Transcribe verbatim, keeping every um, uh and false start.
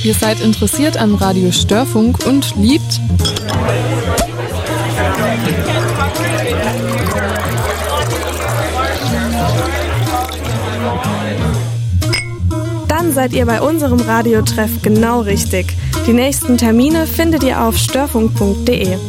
Ihr seid interessiert an Radio Störfunk und liebt Dann seid ihr bei unserem Radiotreff genau richtig. Die nächsten Termine findet ihr auf störfunk punkt de.